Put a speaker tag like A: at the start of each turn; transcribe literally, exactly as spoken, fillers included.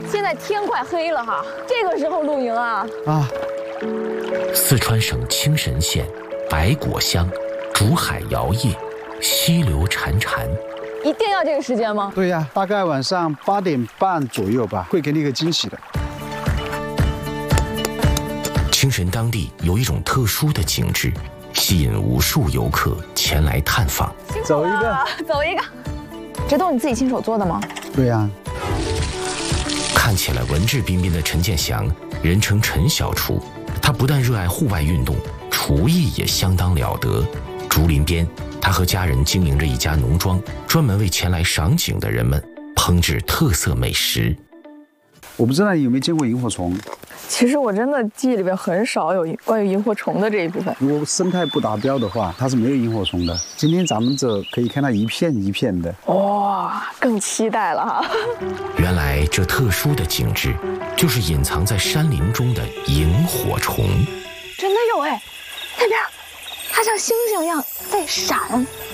A: 现在天快黑了哈，这个时候露营啊
B: 啊！
C: 四川省青神县白果乡，竹海摇曳，溪流潺潺。
A: 一定要这个时间吗？
B: 对呀，大概晚上八点半左右吧，会给你一个惊喜的。
C: 青神当地有一种特殊的景致，吸引无数游客前来探访。
B: 走一个，
A: 走一个。这都是你自己亲手做的吗？
B: 对呀。
C: 看起来文质彬彬的陈建祥，人称陈小厨。他不但热爱户外运动，厨艺也相当了得。竹林边，他和家人经营着一家农庄，专门为前来赏景的人们烹制特色美食。
B: 我不知道你有没有见过萤火虫？
A: 其实我真的记忆里边很少有关于萤火虫的这一部分。
B: 如果生态不达标的话，它是没有萤火虫的。今天咱们这可以看到一片一片的。
A: 哇，更期待了哈！
C: 原来这特殊的景致，就是隐藏在山林中的萤火虫。
A: 真的有哎，那边，它像星星一样在闪。